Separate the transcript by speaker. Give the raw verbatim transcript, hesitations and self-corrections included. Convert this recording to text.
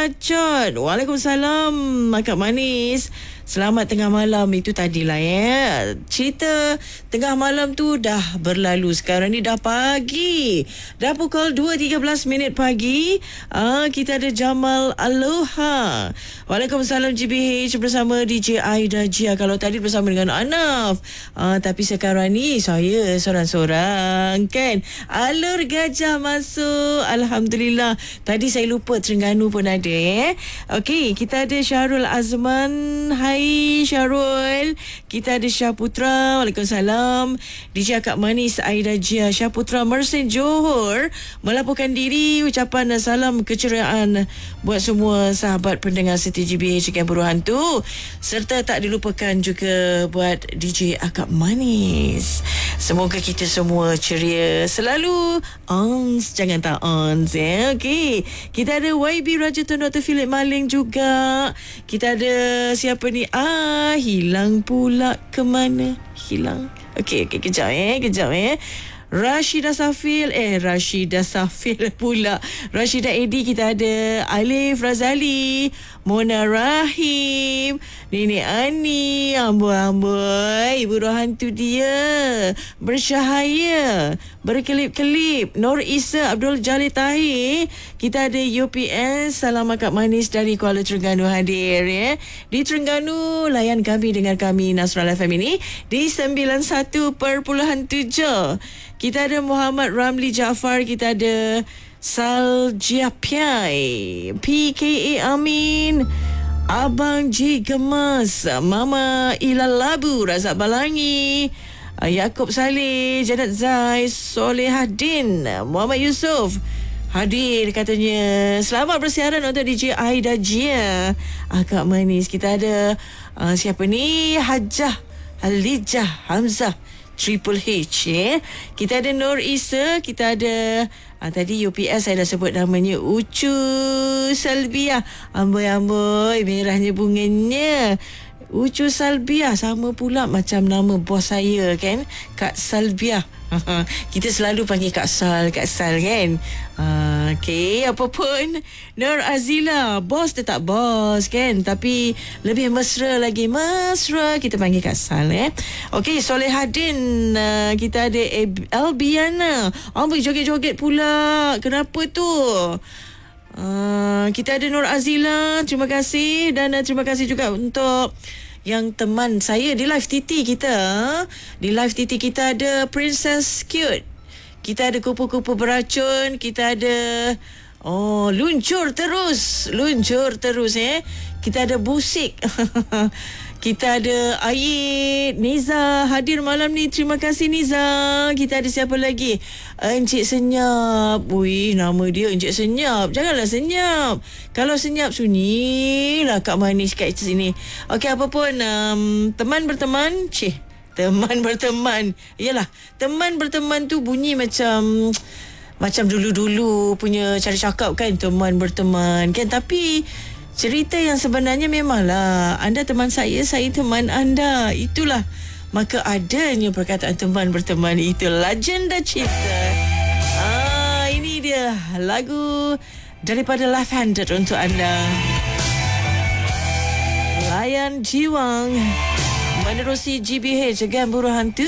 Speaker 1: Bacot. Waalaikumsalam Akak Manis. Selamat tengah malam. Itu tadilah ya. Cerita tengah malam tu dah berlalu. Sekarang ni dah pagi. Dah pukul dua tiga belas minit pagi. Ah, kita ada Jamal Aloha. Waalaikumsalam G B H bersama D J Aida Jia. Kalau tadi bersama dengan Anaf. Ah, tapi sekarang ni saya seorang-seorang kan. Alur gajah masuk. Alhamdulillah. Tadi saya lupa Terengganu pun ada eh. Okey, kita ada Syahrul Azman. Hai Syarul. Kita ada Syah Putra. Waalaikumsalam. D J Akak Manis Aida Jia. Syah Putra Mersin Johor melaporkan diri. Ucapan dan salam keceriaan buat semua sahabat pendengar Siti G B H Camp Buruhantu. Serta tak dilupakan juga buat D J Akak Manis. Semoga kita semua ceria selalu. Ons, jangan tak ons ya. Okey. Kita ada Y B Raja Tun Doktor Philip Maling juga. Kita ada siapa ni? Ah, hilang pula ke mana? Hilang. Okey, okey, kejap eh, kejap eh. Rashidah Safil eh Rashidah Safil pula Rashidah Edi. Kita ada Alif Razali, Mona Rahim, Nenek Ani, amboi-amboi, ibu roh hantu dia bersyahaya, berkelip-kelip. Nur Isa Abdul Jalil Tahir. Kita ada U P S. Salam Akak Manis dari Kuala Terengganu hadir ya. Di Terengganu layan kami, dengar kami Nasrul F M ini di sembilan puluh satu perpuluhan tujuh. Kita ada Muhammad Ramli Jaafar. Kita ada Saljia Piai, P K A Amin, Abang J Gemas, Mama Ilal Labu, Razak Balangi, Yaakob Saleh, Janat Zai, Solehadin, Muhammad Yusof hadir katanya. Selamat bersiaran untuk D J Aida Jia Akak Manis. Kita ada uh, siapa ni? Hajah Halijah Hamzah Triple H eh. Kita ada Nur Isa. Kita ada ah, tadi U P S saya dah sebut namanya, Ucu Salbiah. Amboi-amboi, merahnya bunganya. Ucu Salbiah sama pula macam nama bos saya kan, Kak Salbiah. Kita selalu panggil Kak Sal, Kak Sal kan. uh, Okay, apapun, Nur Azila, bos tetap bos kan, tapi lebih mesra lagi, mesra kita panggil Kak Sal eh. Okay, Solehadin. uh, Kita ada Albiana. Amboi, joget-joget pula. Kenapa tu? Uh, kita ada Nur Azila. Terima kasih. Dan uh, terima kasih juga untuk yang teman saya di live T T kita. Di live T T kita ada Princess Cute. Kita ada kupu-kupu beracun. Kita ada oh, luncur terus. Luncur terus eh. Kita ada Busik. Kita ada Ayid, Niza hadir malam ni. Terima kasih Niza. Kita ada siapa lagi? Encik Senyap. Ui, nama dia Encik Senyap. Janganlah senyap. Kalau senyap, sunyilah Kak Manis kat sini. Okey, apapun, um, teman berteman. Cih, teman berteman. Yalah, teman berteman tu bunyi macam macam dulu-dulu punya cara cakap kan, teman berteman kan. Tapi cerita yang sebenarnya memanglah anda teman saya, saya teman anda. Itulah maka adanya perkataan teman berteman. Itu legenda cinta. Ah, ini dia lagu daripada Left Handed untuk anda. Layan Jiwang menerusi G B H Camp Buruhantu.